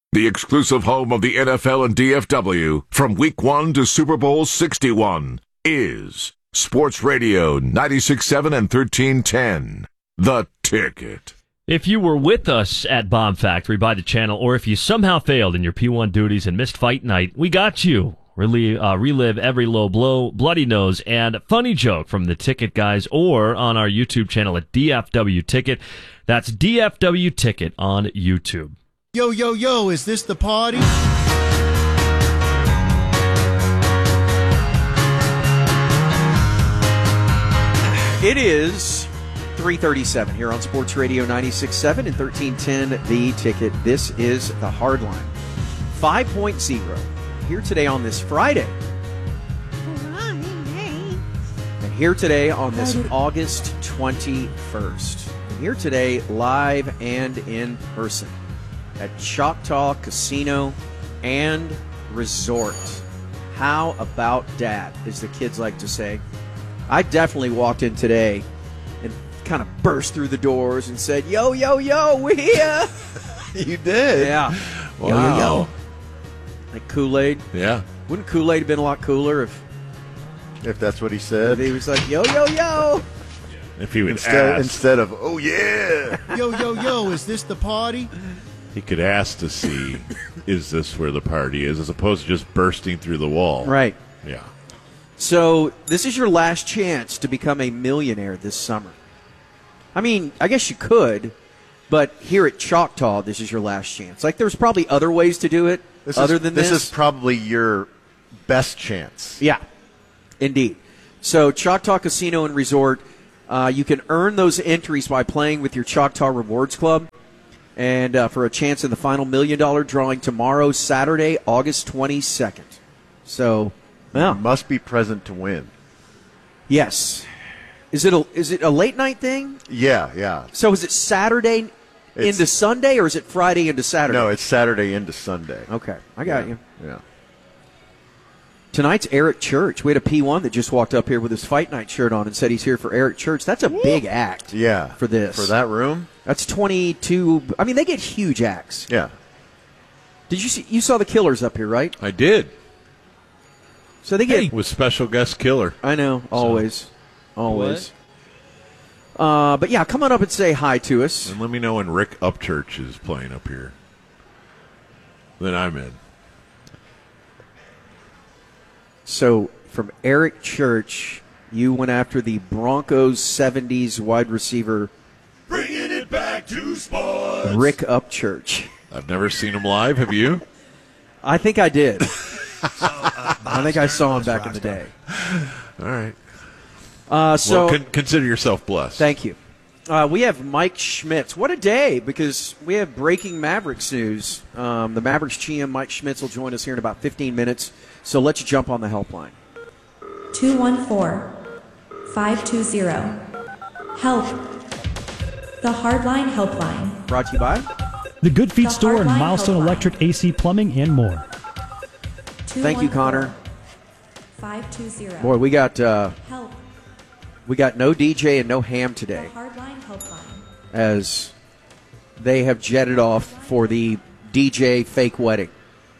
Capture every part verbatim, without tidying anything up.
the exclusive home of the N F L and D F W, from Week one to Super Bowl sixty-one, is Sports Radio ninety-six point seven and thirteen ten. The Ticket. If you were with us at Bomb Factory by the channel, or if you somehow failed in your P one duties and missed fight night, we got you. Relive, uh, relive every low blow, bloody nose, and funny joke from the Ticket guys, or on our YouTube channel at D F W Ticket. That's D F W Ticket on YouTube. Yo, yo, yo, is this the party? It is three thirty-seven here on Sports Radio ninety-six point seven and thirteen ten The Ticket. This is the Hardline five point oh here today on this Friday. And here today on this August twenty-first. And here today live and in person at Choctaw Casino and Resort. How about that, as the kids like to say. I definitely walked in today and kind of burst through the doors and said, yo, yo, yo, we're here. You did? Yeah. Wow. Yo, yo, yo. Like Kool-Aid. Yeah. Wouldn't Kool-Aid have been a lot cooler if, if that's what he said? if he was like, yo, yo, yo. If he would Instead, ask, instead of, oh, yeah. Yo, yo, yo, is this the party? he could ask to see, is this where the party is, as opposed to just bursting through the wall. Right. Yeah. So this is your last chance to become a millionaire this summer. I mean, I guess you could, but here at Choctaw, this is your last chance. Like, there's probably other ways to do it This other is, than this. This is probably your best chance. Yeah, indeed. So Choctaw Casino and Resort, uh, you can earn those entries by playing with your Choctaw Rewards Club. And uh, for a chance in the final million dollar drawing tomorrow, Saturday, August twenty-second. So, yeah. You must be present to win. Yes. Is it a is it a late night thing? Yeah, yeah. So is it Saturday It's- into Sunday, or is it Friday into Saturday? No, it's Saturday into Sunday. Okay, I got yeah. you. Yeah. Tonight's Eric Church. We had a P one that just walked up here with his Fight Night shirt on and said he's here for Eric Church. That's a big act. Yeah. For this. For that room? That's twenty-two. I mean, they get huge acts. Yeah. Did you see? You saw the Killers up here, right? I did. So they get. With special guest Killer. I know. Always. Always. Uh, but yeah, come on up and say hi to us. And let me know when Rick Upchurch is playing up here. Then I'm in. So from Eric Church, you went after the Broncos seventies wide receiver. Bringing it back to sports. Rick Upchurch. I've never seen him live. Have you? I think I did. I think I saw him back in the day. All right. Uh, so well, con- consider yourself blessed. Thank you. Uh, we have Mike Schmitz. What a day, because we have breaking Mavericks news. Um, the Mavericks G M, Mike Schmitz, will join us here in about fifteen minutes. So let's jump on the helpline. two one four, five two zero. Help. The Hardline Helpline. Brought to you by The Good Feet The Store and Hardline Milestone Helpline. Electric A C Plumbing and more. Thank you, Connor. five two zero. Boy, we got uh, Help. we got no D J and no Ham The today, Hardline Helpline. as they have jetted off for the D J fake wedding.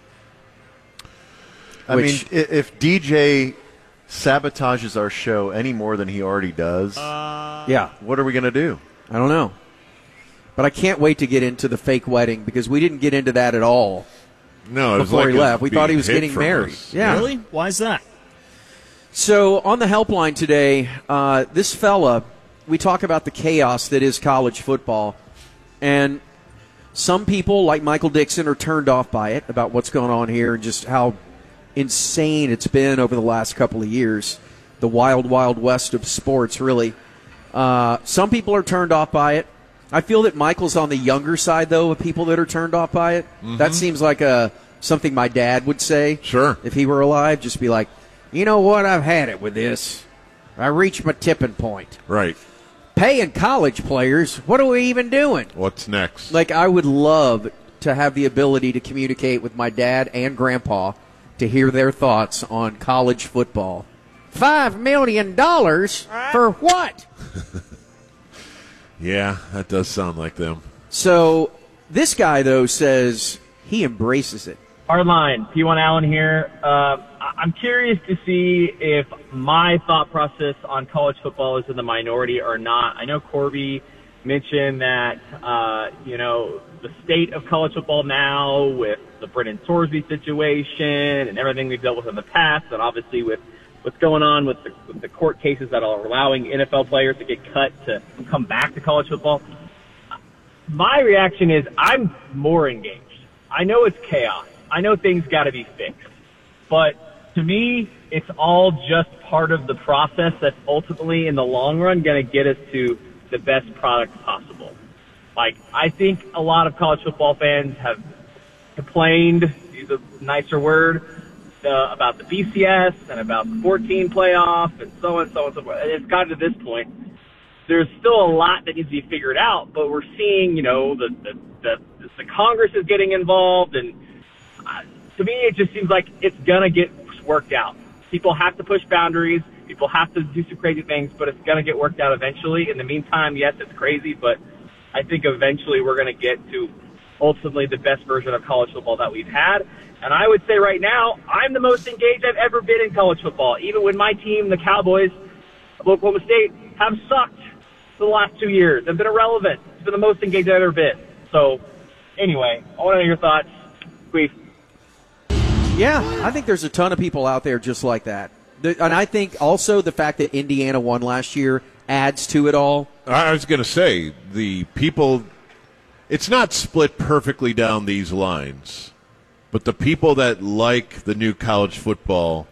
I Which- mean, i- if D J sabotages our show any more than he already does, Yeah, what are we going to do? I don't know. But I can't wait to get into the fake wedding, because we didn't get into that at all No, it was before like he it left. We being thought he was hid getting from married. us. Yeah. Really? Why is that? So on the helpline today, uh, this fella, we talk about the chaos that is college football. And some people, like Michael Dixon, are turned off by it, about what's going on here and just how insane it's been over the last couple of years. The wild, wild west of sports, really. Uh, some people are turned off by it. I feel that Michael's on the younger side, though, of people that are turned off by it. Mm-hmm. That seems like a something my dad would say. Sure. If he were alive, just be like, you know what, I've had it with this. I reached my tipping point. Right. Paying college players, what are we even doing? What's next? Like, I would love to have the ability to communicate with my dad and grandpa to hear their thoughts on college football. Five million dollars for what? Yeah, that does sound like them. So this guy, though, says he embraces it. Hardline, P one Allen here. Uh, I'm curious to see if my thought process on college football is in the minority or not. I know Corby mentioned that, uh, you know, the state of college football now with the Brennan Sorsby situation and everything we've dealt with in the past, and obviously with what's going on with the, with the court cases that are allowing N F L players to get cut to come back to college football. My reaction is I'm more engaged. I know it's chaos. I know things got to be fixed. But to me, it's all just part of the process that's ultimately, in the long run, going to get us to the best product possible. Like, I think a lot of college football fans have complained, use a nicer word, uh, about the B C S and about the fourteen playoff and so on and so on and so forth. It's gotten to this point. There's still a lot that needs to be figured out, but we're seeing, you know, the the, the, the Congress is getting involved, and uh, to me it just seems like it's going to get worked out. People have to push boundaries. People have to do some crazy things, but it's going to get worked out eventually. In the meantime, yes, it's crazy, but I think eventually we're going to get to ultimately the best version of college football that we've had. And I would say right now, I'm the most engaged I've ever been in college football. Even when my team, the Cowboys of Oklahoma State, have sucked for the last two years and been irrelevant. It's been the most engaged I've ever been. So, anyway, I want to know your thoughts. Queef. Yeah, I think there's a ton of people out there just like that. The, and I think also the fact that Indiana won last year adds to it all. I was going to say, the people, it's not split perfectly down these lines, but the people that like the new college football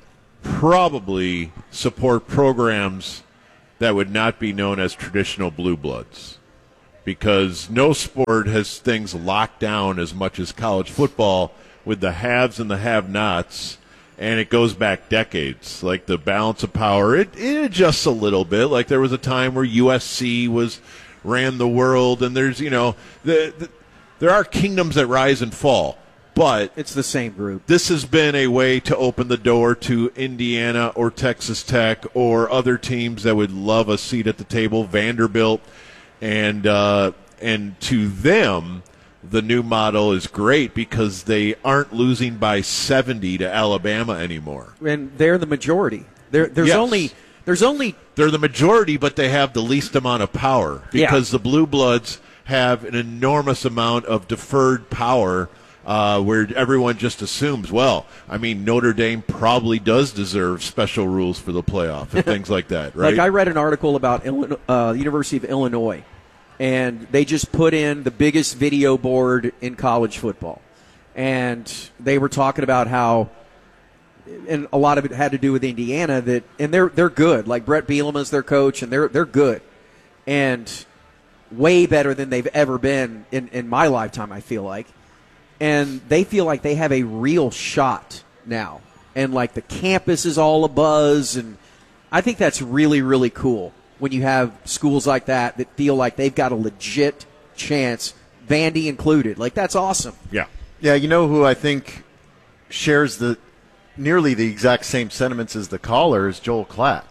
probably support programs that would not be known as traditional blue bloods, because no sport has things locked down as much as college football with the haves and the have-nots, and it goes back decades. Like the balance of power, it, it adjusts a little bit. Like there was a time where U S C was ran the world, and there's, you know, the, the, there are kingdoms that rise and fall. But it's the same group. This has been a way to open the door to Indiana or Texas Tech or other teams that would love a seat at the table, Vanderbilt, and uh, and to them, the new model is great because they aren't losing by seventy to Alabama anymore. And they're the majority. There, there's yes. only there's only they're the majority, but they have the least amount of power because yeah. the Blue Bloods have an enormous amount of deferred power. Uh, where everyone just assumes, well, I mean, Notre Dame probably does deserve special rules for the playoff and things like that, right? Like I read an article about Illinois, uh, the University of Illinois, and they just put in the biggest video board in college football. And they were talking about how, and a lot of it had to do with Indiana, that and they're they're good. Like Brett Bielema's their coach, and they're they're good. And way better than they've ever been in, in my lifetime, I feel like. And they feel like they have a real shot now. And, like, the campus is all abuzz. And I think that's really, really cool when you have schools like that that feel like they've got a legit chance, Vandy included. Like, that's awesome. Yeah. Yeah, you know who I think shares the nearly the exact same sentiments as the caller is Joel Klatt.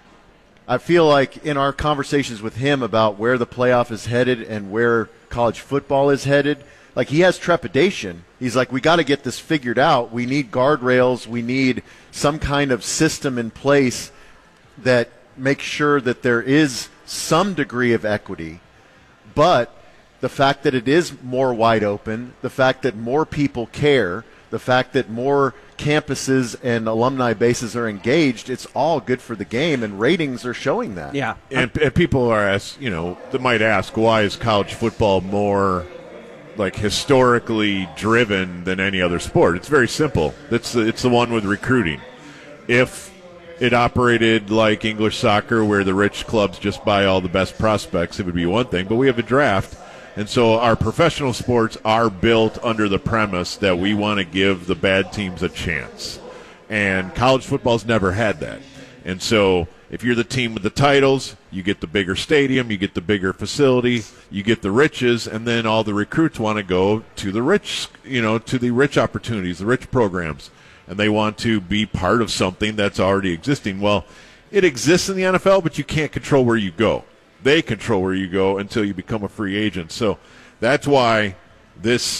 I feel like in our conversations with him about where the playoff is headed and where college football is headed, like he has trepidation. He's like, we got to get this figured out. We need guardrails. We need some kind of system in place that makes sure that there is some degree of equity. But the fact that it is more wide open, the fact that more people care, the fact that more campuses and alumni bases are engaged, it's all good for the game, and ratings are showing that. Yeah. And, and people are asked, you know, they might ask, why is college football more like historically driven than any other sport? It's very simple. It's the, it's the one with recruiting. If it operated like English soccer where the rich clubs just buy all the best prospects, it would be one thing, but we have a draft. And so our professional sports are built under the premise that we want to give the bad teams a chance. And college football's never had that. And so if you're the team with the titles, you get the bigger stadium, you get the bigger facility, you get the riches, and then all the recruits want to go to the rich, you know, to the rich opportunities, the rich programs, and they want to be part of something that's already existing. Well, it exists in the N F L, but you can't control where you go. They control where you go until you become a free agent. So that's why this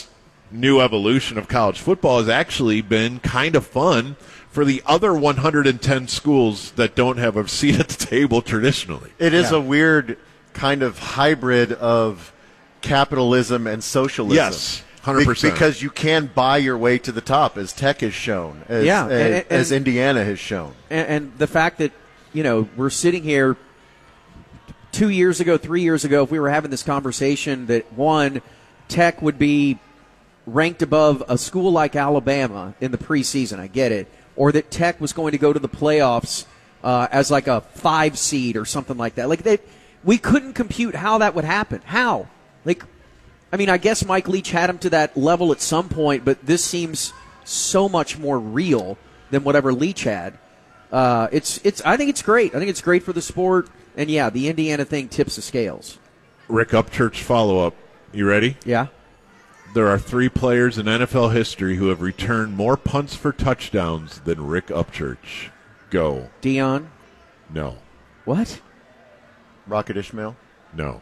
new evolution of college football has actually been kind of fun for the other one hundred ten schools that don't have a seat at the table traditionally. It is yeah. a weird kind of hybrid of capitalism and socialism. Yes, one hundred percent. Be- because you can buy your way to the top, as Tech has shown, as, yeah, as, and, and, as Indiana has shown. And, and the fact that, you know, we're sitting here two years ago, three years ago, if we were having this conversation that, one, Tech would be ranked above a school like Alabama in the preseason, I get it, or that Tech was going to go to the playoffs uh, as like a five seed or something like that. Like they, we couldn't compute how that would happen. How? Like, I mean, I guess Mike Leach had him to that level at some point, but this seems so much more real than whatever Leach had. Uh, it's, it's. I think it's great. I think it's great for the sport. And yeah, the Indiana thing tips the scales. Rick Upchurch follow-up. You ready? Yeah. There are three players in N F L history who have returned more punts for touchdowns than Rick Upchurch. Go. Dion? No. What? Rocket Ishmael? No.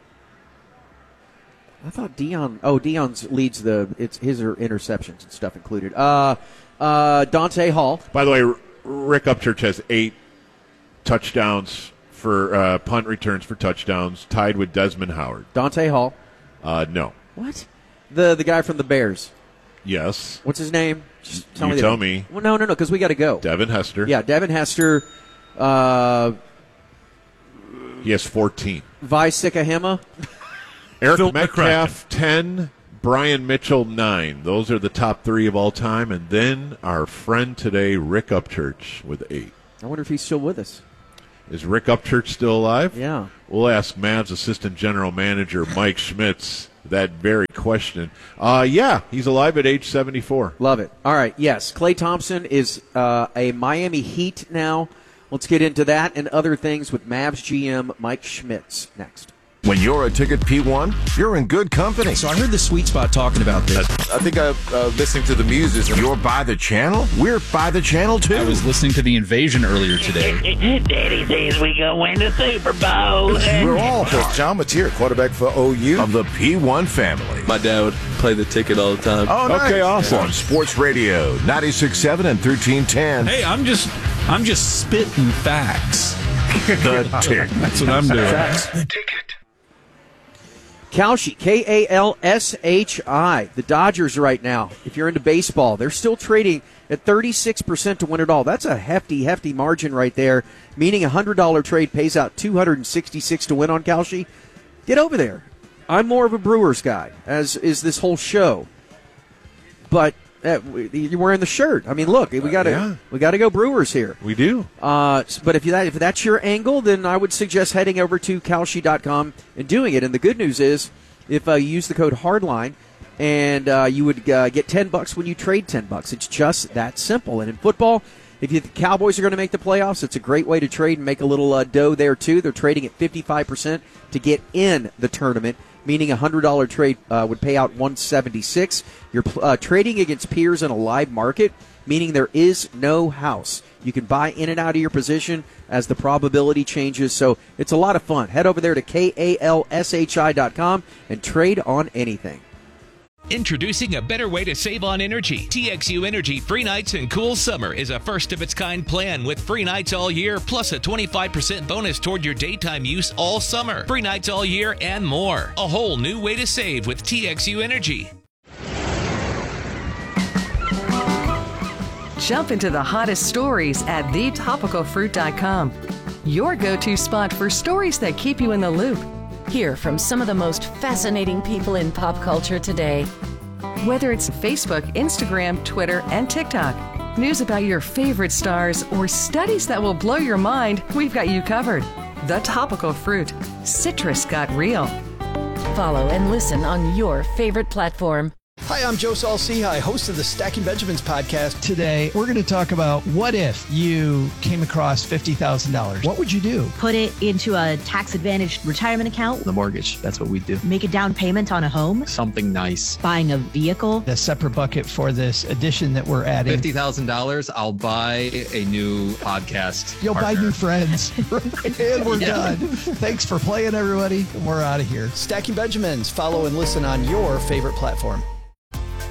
I thought Dion. Oh, Dion's leads the. It's his are interceptions and stuff included. Uh, uh, Dante Hall. By the way, R- Rick Upchurch has eight touchdowns for uh, punt returns for touchdowns, tied with Desmond Howard. Dante Hall. Uh, no. What? The the guy from the Bears. Yes. What's his name? Just tell you me. tell the, me. Well, no, no, no, because we got to go. Devin Hester. Yeah, Devin Hester. Uh, he has fourteen. Vi Sikahema. Eric Phil Metcalf, ten. Brian Mitchell, nine. Those are the top three of all time. And then our friend today, Rick Upchurch, with eight. I wonder if he's still with us. Is Rick Upchurch still alive? Yeah. We'll ask Mavs assistant general manager Mike Schmitz that very question. Uh, yeah, he's alive at age seventy-four. Love it. All right, yes. Klay Thompson is uh, a Miami Heat now. Let's get into that and other things with Mavs G M Mike Schmitz next. When you're a Ticket P one, you're in good company. So I heard the Sweet Spot talking about this. I think I uh, listening to the Muses. You're by the channel? We're by the channel, too. I was listening to The Invasion earlier today. Daddy says we gonna win the Super Bowl. We're all part John Mateer, quarterback for O U. of the P one family. My dad would play the ticket all the time. Oh, nice. Okay, awesome. On Sports Radio, ninety-six point seven and thirteen ten. Hey, I'm just, I'm just spitting facts. The Tick. That's what I'm doing. The Ticket. Kalshi, K A L S H I. The Dodgers right now, if you're into baseball, they're still trading at thirty-six percent to win it all. That's a hefty, hefty margin right there, meaning a one hundred dollars trade pays out two hundred sixty-six to win on Kalshi. Get over there. I'm more of a Brewers guy, as is this whole show. But uh, you're wearing the shirt. I mean, look, we got to Uh, yeah. we got to go Brewers here. We do. Uh, but if you that if that's your angle, then I would suggest heading over to Kalshi dot com and doing it. And the good news is, if uh, you use the code Hardline, and uh, you would uh, get ten bucks when you trade ten bucks. It's just that simple. And in football, if you think the Cowboys are going to make the playoffs, it's a great way to trade and make a little uh, dough there too. They're trading at fifty-five percent to get in the tournament, meaning a one hundred dollars trade uh, would pay out one hundred seventy-six dollars. You're uh, trading against peers in a live market, meaning there is no house. You can buy in and out of your position as the probability changes, so it's a lot of fun. Head over there to K A L S H I dot com and trade on anything. Introducing a better way to save on energy. T X U Energy Free Nights and Cool Summer is a first-of-its-kind plan with free nights all year, plus a twenty-five percent bonus toward your daytime use all summer. Free nights all year and more. A whole new way to save with T X U Energy. Jump into the hottest stories at the topical fruit dot com. Your go-to spot for stories that keep you in the loop. Hear from some of the most fascinating people in pop culture today. Whether it's Facebook, Instagram, Twitter, and TikTok, news about your favorite stars, or studies that will blow your mind, we've got you covered. The Topical Fruit. Citrus got real. Follow and listen on your favorite platform. Hi, I'm Joe Saul-Sehy, host of the Stacking Benjamins podcast. Today, we're going to talk about what if you came across fifty thousand dollars. What would you do? Put it into a tax-advantaged retirement account. The mortgage, that's what we do. Make a down payment on a home. Something nice. Buying a vehicle. A separate bucket for this addition that we're adding. fifty thousand dollars, I'll buy a new podcast You'll partner. buy new friends. And we're Yeah. done. Thanks for playing, everybody. We're out of here. Stacking Benjamins. Follow and listen on your favorite platform.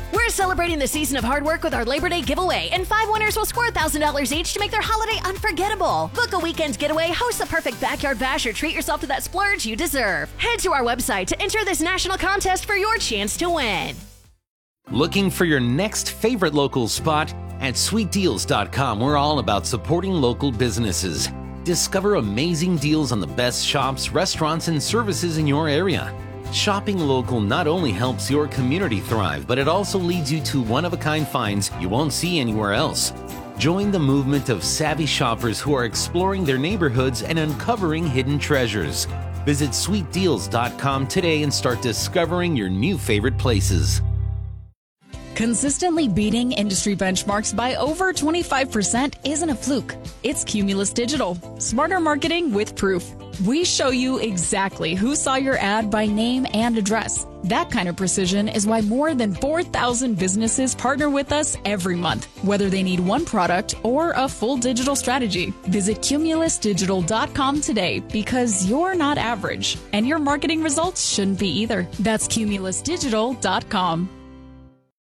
We're celebrating the season of hard work with our Labor Day giveaway, and five winners will score one thousand dollars each to make their holiday unforgettable. Book a weekend getaway, host the perfect backyard bash, or treat yourself to that splurge you deserve. Head to our website to enter this national contest for your chance to win. Looking for your next favorite local spot? At sweet deals dot com, we're all about supporting local businesses. Discover amazing deals on the best shops, restaurants, and services in your area. Shopping local not only helps your community thrive, but it also leads you to one-of-a-kind finds you won't see anywhere else. Join the movement of savvy shoppers who are exploring their neighborhoods and uncovering hidden treasures. Visit sweet deals dot com today and start discovering your new favorite places. Consistently beating industry benchmarks by over twenty-five percent isn't a fluke. It's Cumulus Digital. Smarter marketing with proof. We show you exactly who saw your ad by name and address. That kind of precision is why more than four thousand businesses partner with us every month, whether they need one product or a full digital strategy. Visit cumulus digital dot com today, because you're not average, and your marketing results shouldn't be either. That's cumulus digital dot com.